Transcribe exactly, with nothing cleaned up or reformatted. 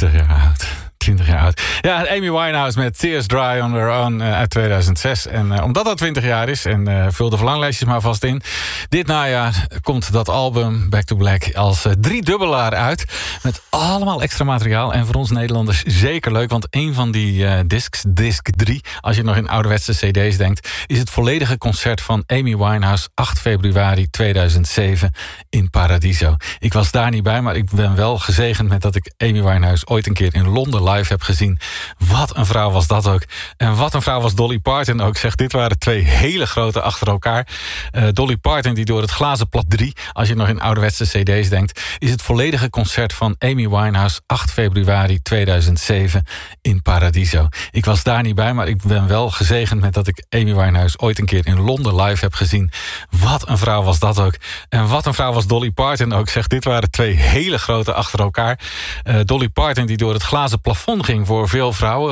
twintig jaar oud. twintig jaar oud. Ja, Amy Winehouse met Tears Dry on Her Own uh, uit tweeduizend zes. En uh, omdat dat twintig jaar is, en uh, vul de verlanglijstjes maar vast in. Dit najaar komt dat album Back to Black als uh, driedubbelaar uit. Met allemaal extra materiaal. En voor ons Nederlanders zeker leuk. Want een van die uh, discs, disc drie, als je nog in ouderwetse cd's denkt, is het volledige concert van Amy Winehouse acht februari tweeduizend zeven in Paradiso. Ik was daar niet bij, maar ik ben wel gezegend met dat ik Amy Winehouse ooit een keer in Londen live heb gezien. Wat een vrouw was dat ook. En wat een vrouw was Dolly Parton ook. Zeg, dit waren twee hele grote achter elkaar. Uh, Dolly Parton die door het glazen plat drie, als je nog in ouderwetse cd's denkt, is het volledige concert van Amy Winehouse acht februari tweeduizend zeven in Paradiso. Ik was daar niet bij, maar ik ben wel gezegend met dat ik Amy Winehouse ooit een keer in Londen live heb gezien. Wat een vrouw was dat ook. En wat een vrouw was Dolly Parton ook. Zeg, dit waren twee hele grote achter elkaar. Uh, Dolly Parton die door het glazen plafond ging voor veel vrouwen.